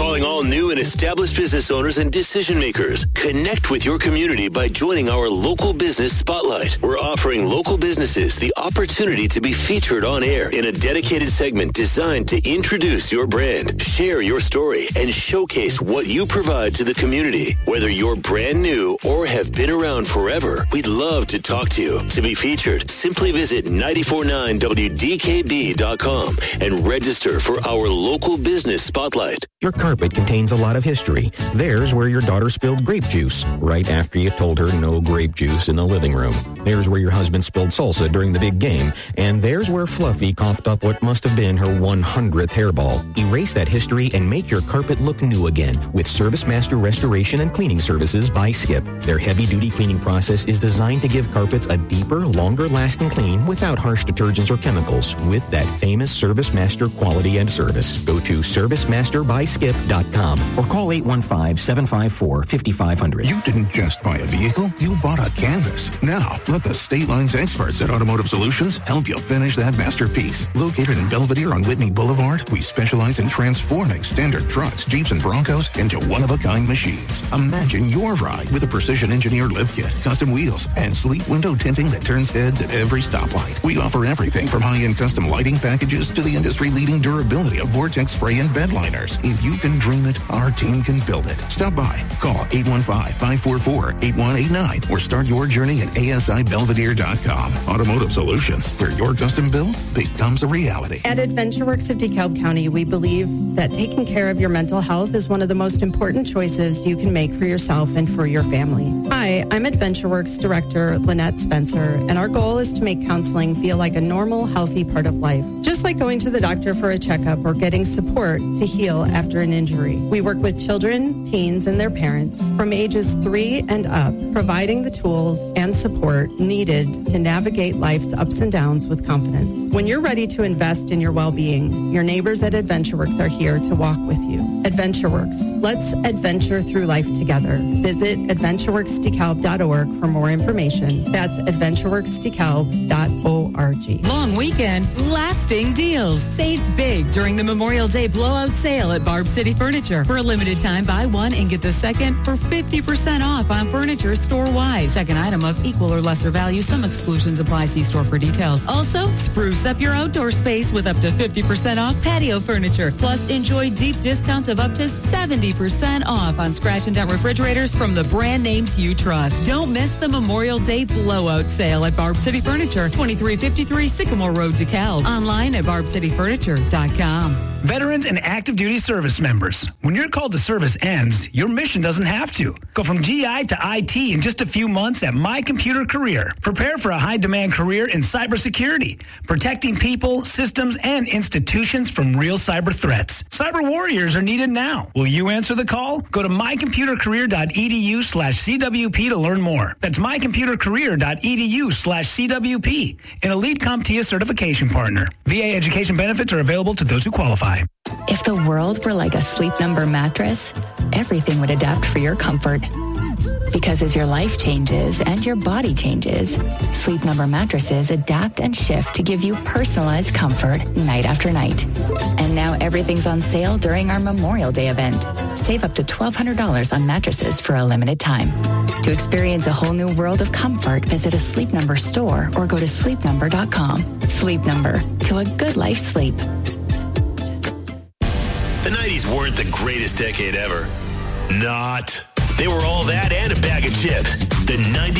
calling all new and established business owners and decision makers. Connect with your community by joining our Local Business Spotlight. We're offering local businesses the opportunity to be featured on air in a dedicated segment designed to introduce your brand, share your story, and showcase what you provide to the community. Whether you're brand new or have been around forever, we'd love to talk to you. To be featured, simply visit 949wdkb.com and register for our Local Business Spotlight. Your carpet contains a lot of history. There's where your daughter spilled grape juice right after you told her no grape juice in the living room. There's where your husband spilled salsa during the big game. And there's where Fluffy coughed up what must have been her 100th hairball. Erase that history and make your carpet look new again with ServiceMaster Restoration and Cleaning Services by Skip. Their heavy-duty cleaning process is designed to give carpets a deeper, longer-lasting clean without harsh detergents or chemicals with that famous ServiceMaster quality and service. Go to ServiceMasterBySkip.com or call 815-754-5500. You didn't just buy a vehicle, you bought a canvas. Now, let the State Lines experts at Automotive Solutions help you finish that masterpiece. Located in Belvedere on Whitney Boulevard, we specialize in transforming standard trucks, Jeeps, and Broncos into one-of-a-kind machines. Imagine your ride with a precision-engineered lift kit, custom wheels, and sleek window tinting that turns heads at every stoplight. We offer everything from high-end custom lighting packages to the industry-leading durability of Vortex spray and bed liners. If you can dream it, our team can build it. Stop by. Call 815-544-8189 or start your journey at ASIBelvedere.com. Automotive Solutions, where your custom build becomes a reality. At AdventureWorks of DeKalb County, we believe that taking care of your mental health is one of the most important choices you can make for yourself and for your family. Hi, I'm AdventureWorks Director Lynette Spencer, and our goal is to make counseling feel like a normal, healthy part of life. Just like going to the doctor for a checkup or getting support to heal after an injury. We work with children, teens, and their parents from ages 3 and up, providing the tools and support needed to navigate life's ups and downs with confidence. When you're ready to invest in your well-being, your neighbors at AdventureWorks are here to walk with you. AdventureWorks. Let's adventure through life together. Visit AdventureWorksDeKalb.org for more information. That's AdventureWorksDeKalb.org. Long weekend, lasting deals. Save big during the Memorial Day blowout sale at Barb City Furniture. For a limited time, buy one and get the second for 50% off on furniture store-wide. Second item of equal or lesser value. Some exclusions apply. See store for details. Also, spruce up your outdoor space with up to 50% off patio furniture. Plus, enjoy deep discounts of up to 70% off on scratch and dent refrigerators from the brand names you trust. Don't miss the Memorial Day blowout sale at Barb City Furniture, 2353 Sycamore Road, DeKalb. Online at barbcityfurniture.com. Veterans and active duty service members, when your call to service ends, your mission doesn't have to. Go from GI to IT in just a few months at My Computer Career. Prepare for a high-demand career in cybersecurity, protecting people, systems, and institutions from real cyber threats. Cyber warriors are needed now. Will you answer the call? Go to mycomputercareer.edu/CWP to learn more. That's mycomputercareer.edu/CWP, an Elite CompTIA certification partner. VA education benefits are available to those who qualify. If the world were like a Sleep Number mattress, everything would adapt for your comfort. Because as your life changes and your body changes, Sleep Number mattresses adapt and shift to give you personalized comfort night after night. And now everything's on sale during our Memorial Day event. Save up to $1,200 on mattresses for a limited time. To experience a whole new world of comfort, visit a Sleep Number store or go to sleepnumber.com. Sleep Number, to a good life sleep. The 90s weren't the greatest decade ever. Not. They were all that and a bag of chips. The 90s